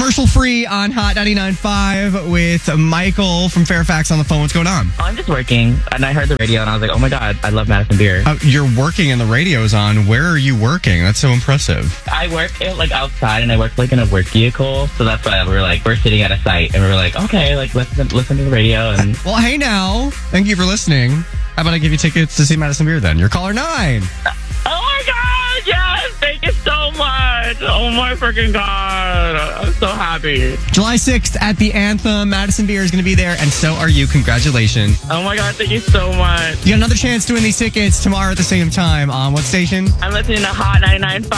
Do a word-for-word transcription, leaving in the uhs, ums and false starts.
Commercial free on Hot ninety-nine point five with Michael from Fairfax on the phone. What's going on? I'm just working, and I heard the radio, and I was like, oh my God, I love Madison Beer. Uh, you're working and the radio's on. Where are you working? That's so impressive. I work like outside, and I work like in a work vehicle, so that's why we were like, we're sitting at a site, and we were like, okay, like listen, listen to the radio. And well, hey now, thank you for listening. How about I give you tickets to see Madison Beer then? You're caller nine. Oh my God, yes, thank you so much. Oh my freaking God, I'm so happy. July sixth at the Anthem. Madison Beer is going to be there, and so are you. Congratulations. Oh my God, thank you so much. You got another chance to win these tickets tomorrow at the same time on what station? I'm listening to Hot ninety-nine point five.